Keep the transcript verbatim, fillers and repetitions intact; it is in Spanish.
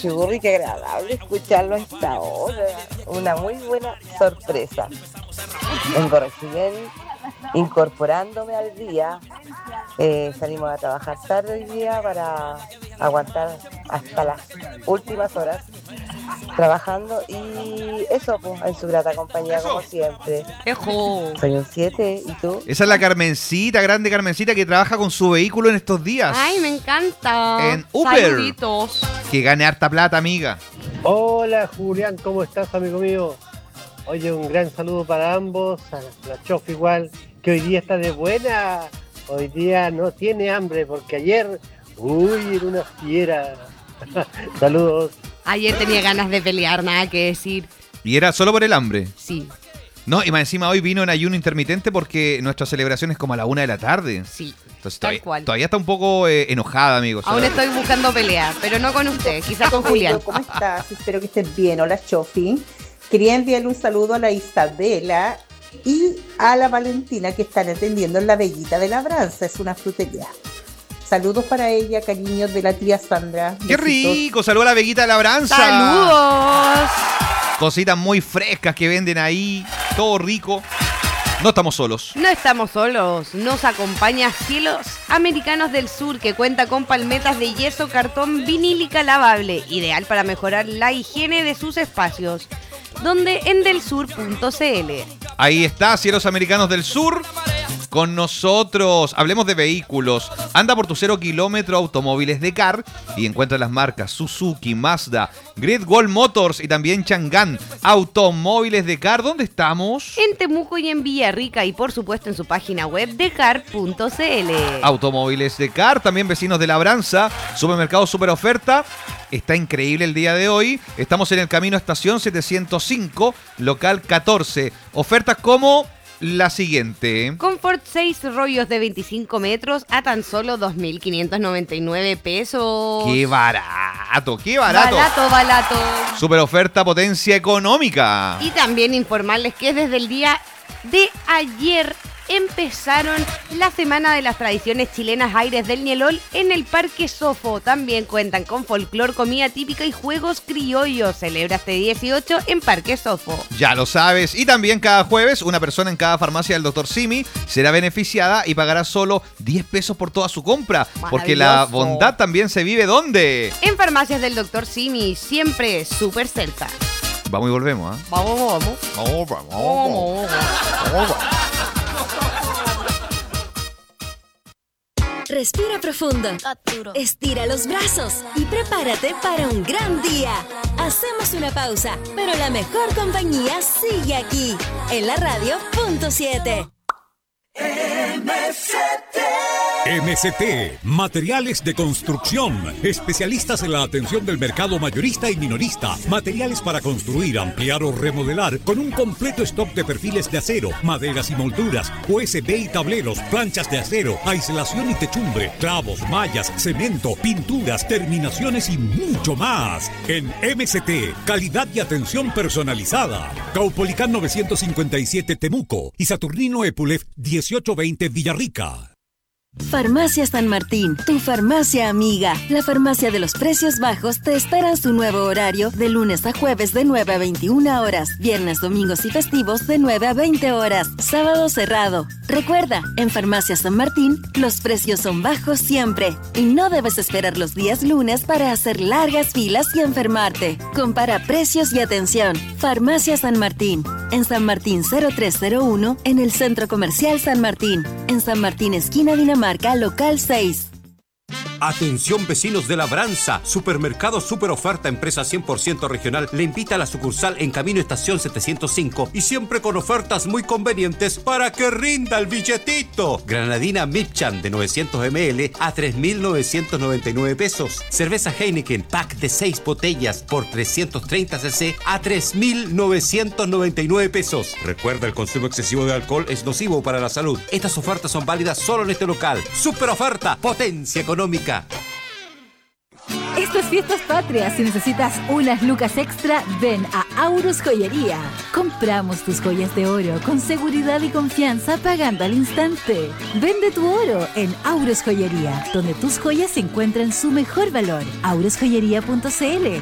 Churri, qué agradable escucharlo a esta hora. Una muy buena sorpresa. Vengo recién incorporándome al día. Eh, salimos a trabajar tarde hoy día para aguantar hasta las últimas horas trabajando y eso, pues, en su grata compañía como siempre. ¡Ejo! Soy un siete, ¿y tú? Esa es la Carmencita, grande Carmencita, que trabaja con su vehículo en estos días. ¡Ay, me encanta! En Uber. Saluditos. Que gane harta plata, amiga. Hola Julián, ¿cómo estás, amigo mío? Oye, un gran saludo para ambos, a la Chof igual, que hoy día está de buena. Hoy día no tiene hambre porque ayer, uy, era una fiera. Saludos. Ayer tenía ganas de pelear, nada que decir. Y era solo por el hambre. Sí. No, y más encima hoy vino en ayuno intermitente porque nuestra celebración es como a la una de la tarde. Sí. Entonces tal todavía, cual. todavía está un poco eh, enojada, amigos. Aún estoy buscando pelear, pero no con usted, quizás con Julián. ¿Cómo estás? Espero que estés bien. Hola, Chofi. Quería enviarle un saludo a la Isabela y a la Valentina que están atendiendo en la Bellita de Labranza. Es una frutería. Saludos para ella, cariños de la tía Sandra. ¡Qué Besitos. rico! ¡Saludos a la Veguita de Labranza! ¡Saludos! Cositas muy frescas que venden ahí. Todo rico. No estamos solos. No estamos solos. Nos acompaña Cielos Americanos del Sur, que cuenta con palmetas de yeso, cartón vinílica lavable, ideal para mejorar la higiene de sus espacios. Donde en del sur punto c l. Ahí está, Cielos Americanos del Sur. Con nosotros, hablemos de vehículos. Anda por tu cero kilómetro Automóviles de Car y encuentra las marcas Suzuki, Mazda, Great Wall Motors y también Chang'an. Automóviles de Car, ¿dónde estamos? En Temuco y en Villarrica y por supuesto en su página web de car punto c l. Automóviles de Car, también vecinos de Labranza. Supermercado Super Oferta. Está increíble el día de hoy. Estamos en el camino Estación setecientos cinco, local catorce. Ofertas como la siguiente. Comfort seis rollos de veinticinco metros a tan solo dos mil quinientos noventa y nueve pesos. ¡Qué barato! ¡Qué barato! Barato, barato. Super oferta, potencia económica. Y también informarles que desde el día de ayer empezaron la Semana de las Tradiciones Chilenas Aires del Ñelol en el Parque Sofo. También cuentan con folclor, comida típica y juegos criollos. Celebra este dieciocho en Parque Sofo. Ya lo sabes. Y también cada jueves una persona en cada farmacia del doctor Simi será beneficiada y pagará solo diez pesos por toda su compra. Porque la bondad también se vive ¿dónde? En farmacias del doctor Simi, siempre súper cerca. Vamos y volvemos, ¿ah? ¿eh? Vamos, vamos. Vamos, vamos, vamos. Vamos, vamos. Respira profundo, estira los brazos y prepárate para un gran día. Hacemos una pausa, pero la mejor compañía sigue aquí, en la radio punto siete. M C T M C T, Materiales de Construcción, especialistas en la atención del mercado mayorista y minorista, materiales para construir, ampliar o remodelar, con un completo stock de perfiles de acero, maderas y molduras, U S B y tableros, planchas de acero, aislación y techumbre, clavos, mallas, cemento, pinturas, terminaciones y mucho más. En M C T, calidad y atención personalizada. Caupolicán novecientos cincuenta y siete Temuco y Saturnino Epulef dieciocho veinte Villarrica. Farmacia San Martín, tu farmacia amiga. La farmacia de los precios bajos te espera en su nuevo horario de lunes a jueves de nueve a veintiuna horas, viernes, domingos y festivos de nueve a veinte horas, sábado cerrado. Recuerda, en Farmacia San Martín los precios son bajos siempre y no debes esperar los días lunes para hacer largas filas y enfermarte. Compara precios y atención. Farmacia San Martín, en San Martín cero tres cero uno, en el Centro Comercial San Martín, en San Martín esquina Dinamarca. Marca local seis. Atención vecinos de Labranza, Supermercado Super Oferta, empresa cien por ciento regional, le invita a la sucursal en Camino Estación setecientos cinco y siempre con ofertas muy convenientes para que rinda el billetito. Granadina Mipchan de novecientos mililitros a tres mil novecientos noventa y nueve pesos. Cerveza Heineken, pack de seis botellas por trescientos treinta centilitros a tres mil novecientos noventa y nueve pesos. Recuerda, el consumo excesivo de alcohol es nocivo para la salud. Estas ofertas son válidas solo en este local. Super Oferta, potencia económica. Estas fiestas patrias, si necesitas unas lucas extra, ven a Aurus Joyería. Compramos tus joyas de oro con seguridad y confianza pagando al instante. Vende tu oro en Aurus Joyería, donde tus joyas encuentran su mejor valor. aurus joyería punto c l.